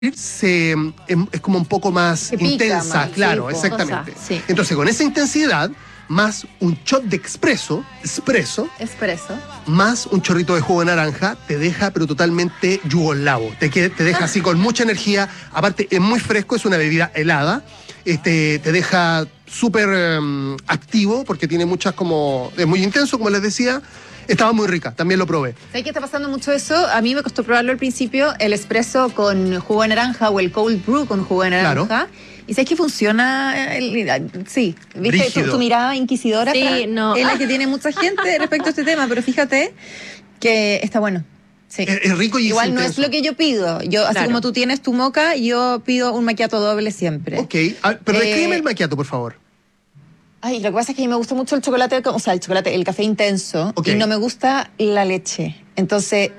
es como un poco más Que pica intensa, más, claro, sí, exactamente. cosa, sí. Entonces, con esa intensidad, más un shot de espresso, Espresso. más un chorrito de jugo de naranja, te deja pero totalmente yugolabo. Te deja así con mucha energía. Aparte, es muy fresco, es una bebida helada. Te deja súper activo porque tiene muchas como... Es muy intenso, como les decía. Estaba muy rica, también lo probé. ¿Sabes qué está pasando mucho eso? A mí me costó probarlo al principio, el espresso con jugo de naranja o el cold brew con jugo de naranja. Claro. ¿Y sabes que funciona? Sí, ¿viste? Tu mirada inquisidora Sí, no. es la que tiene mucha gente respecto a este tema, pero fíjate que está bueno. Sí. Es rico y igual no es intenso. lo que yo pido. Yo, así Claro. como tú tienes tu moca, yo pido un macchiato doble siempre. Ok, pero descríbeme el macchiato, por favor. Ay, lo que pasa es que a mí me gusta mucho el chocolate, o sea, el café intenso, Ok. y no me gusta la leche. Entonces,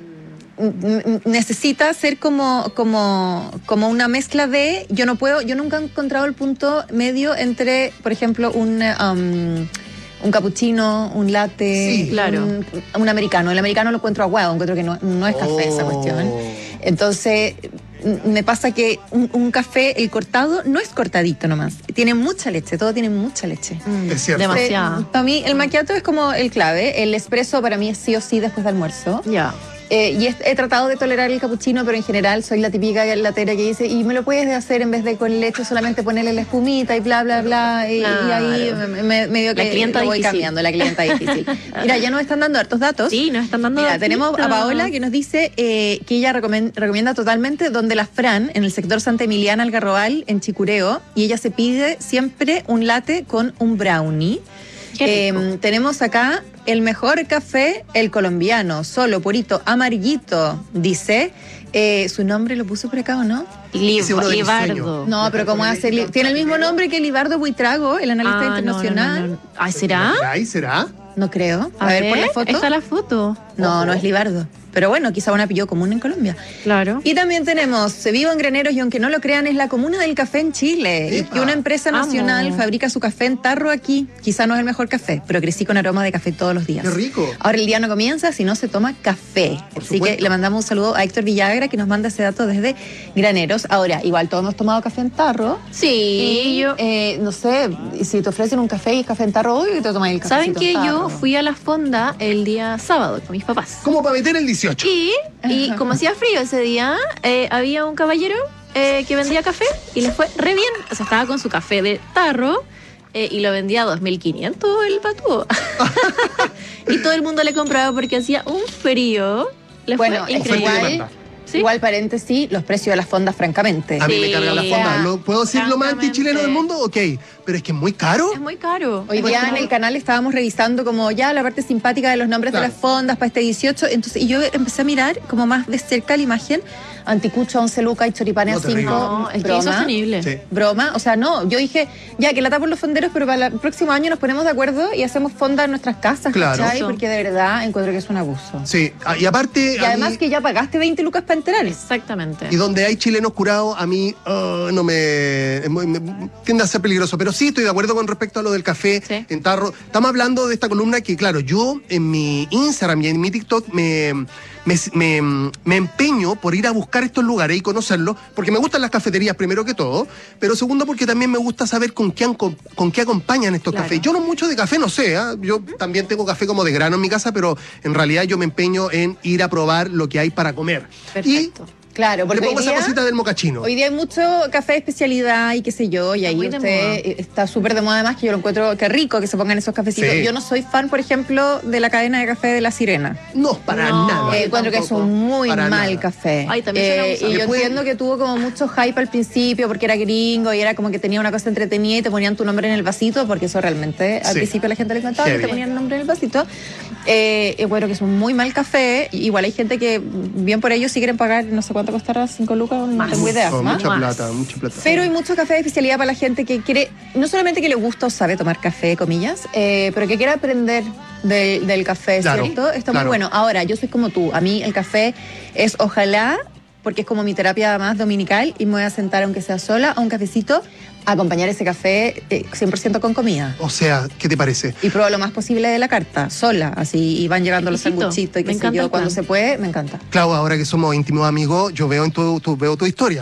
necesita ser como una mezcla de... Yo nunca he encontrado el punto medio entre, por ejemplo, un cappuccino, un latte, Sí, claro. un americano. El americano lo encuentro aguado, encuentro que no es café esa cuestión. Entonces, me pasa que un café, el cortado, no es cortadito nomás. Tiene mucha leche, todo tiene mucha leche. Es cierto. Demasiado. Para mí, el macchiato es como el clave. El espresso para mí es sí o sí después de almuerzo. Ya. Y he tratado de tolerar el cappuccino, pero en general soy la típica latera que dice, y me lo puedes hacer en vez de con leche, solamente ponerle la espumita y bla, bla, bla. Y ahí medio que La clienta lo voy difícil. cambiando, la clienta difícil. Mira, ya nos están dando hartos datos. Sí, nos están dando. Mira, tenemos a datitos. Paola que nos dice que ella recomienda totalmente donde la Fran, en el sector Santa Emiliana, Algarrobal, en Chicureo, y ella se pide siempre un latte con un brownie. Qué rico. Tenemos acá el mejor café, el colombiano, solo, purito, amarillito, dice. Su nombre lo puso por acá, ¿o no? Ese uno de Libardo. diseño. No, pero ¿cómo hace? Tiene el mismo nombre que Libardo Buitrago, el analista internacional. No. Ay, ¿será? ¿Ahí será? No creo. A ver, por la foto. Está la foto. No, no es Libardo. Pero bueno, quizá un apellido común en Colombia. Claro. Y también tenemos Vivo en Graneros, y aunque no lo crean, es la comuna del café en Chile. ¡Epa! Y una empresa nacional Amo. fabrica su café en tarro aquí. Quizá no es el mejor café, pero crecí con aroma de café todos los días. ¡Qué rico! Ahora el día no comienza si no se toma café. Por Así supuesto. que le mandamos un saludo a Héctor Villagra, que nos manda ese dato desde Graneros. Ahora, igual todos hemos tomado café en tarro. Sí, Y yo. no sé, si te ofrecen un café y es café en tarro, obvio que te tomas el café. ¿Saben que yo fui a la fonda el día sábado con mis papás? Como para meter el 18. Y como hacía frío ese día, había un caballero que vendía café y le fue re bien. O sea, estaba con su café de tarro y lo vendía a 2.500 el patúo. Y todo el mundo le compraba porque hacía un frío. Le Bueno, fue es Oferta y increíble. demanda. ¿Sí? Igual paréntesis, los precios de las fondas, francamente. A mí me Sí, cargan las ya. fondas. ¿Puedo decir lo más Francamente. antichileno del mundo? Ok. Pero es que es muy caro. Es muy caro. Hoy día en el canal estábamos revisando como ya la parte simpática de los nombres Claro. de las fondas para este 18. Entonces, y yo empecé a mirar como más de cerca la imagen. Anticucho 11 lucas y choripanes No, a terrible. 5. No, es que es broma. insostenible. Sí. Broma, o sea, no, yo dije, ya que lata por los fonderos, pero para el próximo año nos ponemos de acuerdo y hacemos fonda en nuestras casas, Claro. ¿cachai? Eso. Porque de verdad encuentro que es un abuso. Sí. Y aparte. Y a además mí- que ya pagaste 20 lucas para entrar. Exactamente. Y donde hay chilenos curados, a mí no me tiende a ser peligroso. Pero sí estoy de acuerdo con respecto a lo del café Sí. en tarro. Estamos hablando de esta columna que, claro, yo en mi Instagram y en mi TikTok me empeño por ir a buscar estos lugares y conocerlos, porque me gustan las cafeterías primero que todo, pero segundo porque también me gusta saber con qué acompañan estos Claro. cafés. Yo no mucho de café, no sé, yo también tengo café como de grano en mi casa, pero en realidad yo me empeño en ir a probar lo que hay para comer. Perfecto. Claro, Y porque le pongo hoy esa día- cosita del mocachino. Hoy día hay mucho café de especialidad y qué sé yo, y Está ahí muy de usted moda. está súper de moda además, que yo lo encuentro que rico que se pongan esos cafecitos. Sí. Yo no soy fan, por ejemplo, de la cadena de café de La Sirena. No, para No. nada. Yo Encuentro que es tampoco. un muy Para mal nada. café. Ay, también suena abusado. y yo Después- entiendo que tuvo como mucho hype al principio porque era gringo y era como que tenía una cosa entretenida y te ponían tu nombre en el vasito, porque eso realmente al Sí. principio a la gente le encantaba que Heavy. te ponían el nombre en el vasito. Bueno, que es un muy mal café. Igual hay gente que, bien por ello, si quieren pagar, no sé cuánto costará, 5 lucas, no Más. tengo idea. Oh, ¿más? mucha Más. plata, mucha plata. Pero hay mucho café de especialidad para la gente que quiere, no solamente que le gusta o sabe tomar café, comillas, pero que quiere aprender del café, Claro, ¿cierto? Está claro. muy bueno. Ahora, yo soy como tú. A mí el café es ojalá porque es como mi terapia más dominical y me voy a sentar, aunque sea sola, a un cafecito, a acompañar ese café 100% con comida. O sea, ¿qué te parece? Y pruebo lo más posible de la carta, sola, así, y van llegando los Exquisito. sanguchitos y Me qué sé encanta yo, el cuando plan. se puede, me encanta. Clau, ahora que somos íntimos amigos, yo veo veo tu historia.